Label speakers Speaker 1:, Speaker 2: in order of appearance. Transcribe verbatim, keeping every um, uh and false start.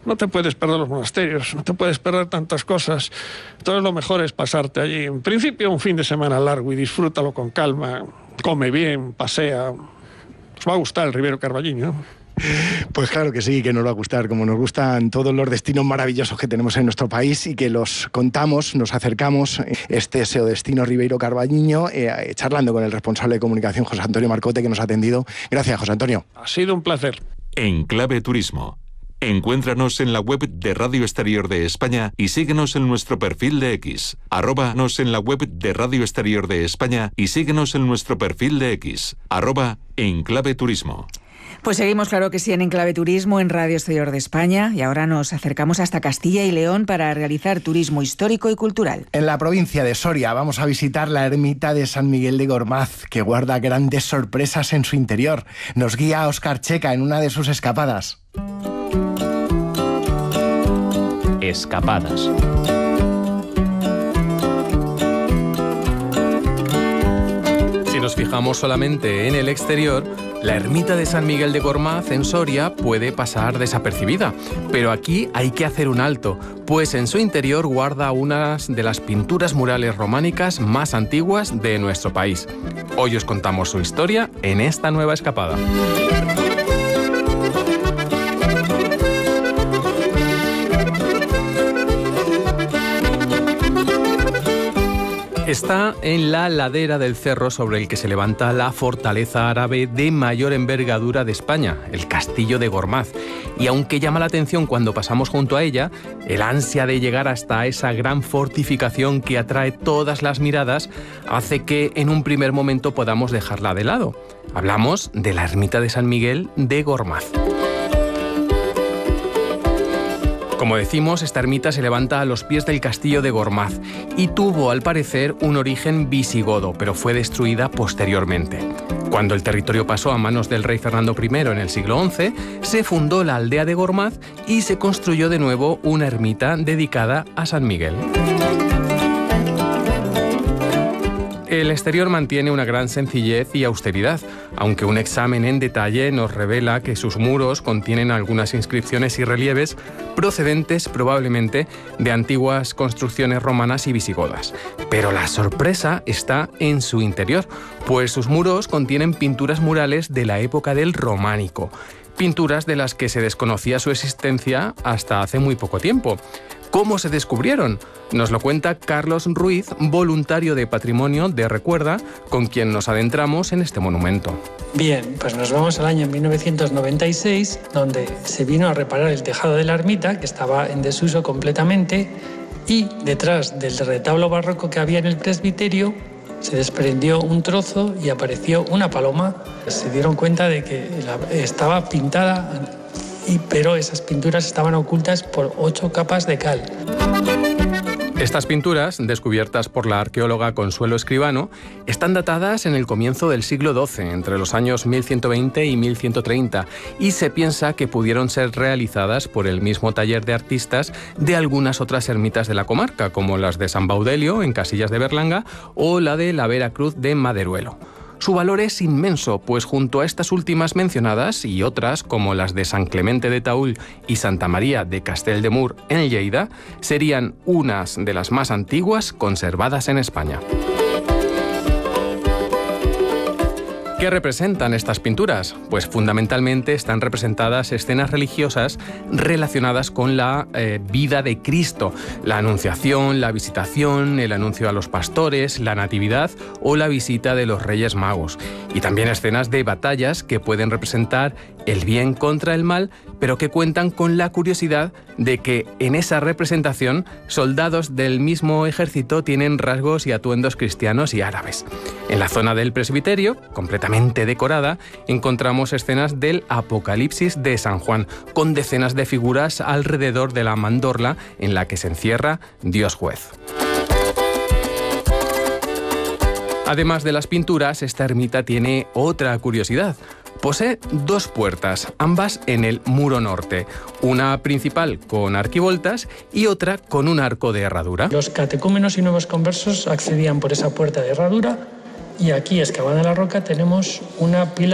Speaker 1: No te puedes perder los monasterios, no te puedes perder tantas cosas. Entonces lo mejor es pasarte allí. En principio un fin de semana largo y disfrútalo con calma. Come bien, pasea. Os va a gustar el Ribeiro Carballiño, ¿no?
Speaker 2: Pues claro que sí, que nos va a gustar, como nos gustan todos los destinos maravillosos que tenemos en nuestro país y que los contamos, nos acercamos. Este es el destino Ribeiro Carballiño, eh, charlando con el responsable de comunicación, José Antonio Marcote, que nos ha atendido. Gracias, José Antonio.
Speaker 1: Ha sido un placer.
Speaker 3: En Clave Turismo. Encuéntranos en la web de Radio Exterior de España y síguenos en nuestro perfil de X. Arroba nos en la web de Radio Exterior de España y síguenos en nuestro perfil de X. Arroba en Clave Turismo.
Speaker 4: Pues seguimos, claro que sí, en Enclave Turismo, en Radio Exterior de España, y ahora nos acercamos hasta Castilla y León para realizar turismo histórico y cultural.
Speaker 2: En la provincia de Soria vamos a visitar la ermita de San Miguel de Gormaz, que guarda grandes sorpresas en su interior. Nos guía Óscar Checa en una de sus escapadas.
Speaker 5: Escapadas. Si nos fijamos solamente en el exterior, la ermita de San Miguel de Gormaz en Soria puede pasar desapercibida, pero aquí hay que hacer un alto, pues en su interior guarda unas de las pinturas murales románicas más antiguas de nuestro país. Hoy os contamos su historia en esta nueva escapada. Está en la ladera del cerro sobre el que se levanta la fortaleza árabe de mayor envergadura de España, el Castillo de Gormaz. Y aunque llama la atención cuando pasamos junto a ella, el ansia de llegar hasta esa gran fortificación que atrae todas las miradas hace que en un primer momento podamos dejarla de lado. Hablamos de la ermita de San Miguel de Gormaz. Como decimos, esta ermita se levanta a los pies del castillo de Gormaz y tuvo, al parecer, un origen visigodo, pero fue destruida posteriormente. Cuando el territorio pasó a manos del rey Fernando primero en el siglo once, se fundó la aldea de Gormaz y se construyó de nuevo una ermita dedicada a San Miguel. El exterior mantiene una gran sencillez y austeridad, aunque un examen en detalle nos revela que sus muros contienen algunas inscripciones y relieves procedentes probablemente de antiguas construcciones romanas y visigodas. Pero la sorpresa está en su interior, pues sus muros contienen pinturas murales de la época del románico, pinturas de las que se desconocía su existencia hasta hace muy poco tiempo. ¿Cómo se descubrieron? Nos lo cuenta Carlos Ruiz, voluntario de Patrimonio de Recuerda, con quien nos adentramos en este monumento.
Speaker 6: Bien, pues nos vamos al año mil novecientos noventa y seis, donde se vino a reparar el tejado de la ermita, que estaba en desuso completamente, y detrás del retablo barroco que había en el presbiterio se desprendió un trozo y apareció una paloma. Se dieron cuenta de que estaba pintada, y, pero esas pinturas estaban ocultas por ocho capas de cal.
Speaker 5: Estas pinturas, descubiertas por la arqueóloga Consuelo Escribano, están datadas en el comienzo del siglo doce, entre los años mil ciento veinte y mil ciento treinta, y se piensa que pudieron ser realizadas por el mismo taller de artistas de algunas otras ermitas de la comarca, como las de San Baudelio, en Casillas de Berlanga, o la de la Vera Cruz de Maderuelo. Su valor es inmenso, pues junto a estas últimas mencionadas y otras como las de San Clemente de Taúl y Santa María de Castel de Mur en Lleida, serían unas de las más antiguas conservadas en España. ¿Qué representan estas pinturas? Pues fundamentalmente están representadas escenas religiosas relacionadas con la eh, vida de Cristo, la anunciación, la visitación, el anuncio a los pastores, la natividad o la visita de los Reyes Magos. Y también escenas de batallas que pueden representar el bien contra el mal, pero que cuentan con la curiosidad de que en esa representación soldados del mismo ejército tienen rasgos y atuendos cristianos y árabes. En la zona del presbiterio, completamente decorada, encontramos escenas del Apocalipsis de San Juan, con decenas de figuras alrededor de la mandorla en la que se encierra Dios juez. Además de las pinturas, esta ermita tiene otra curiosidad. Posee dos puertas, ambas en el muro norte, una principal con arquivoltas y otra con un arco de herradura.
Speaker 6: Los catecúmenos y nuevos conversos accedían por esa puerta de herradura y aquí, excavada en la roca, tenemos una pila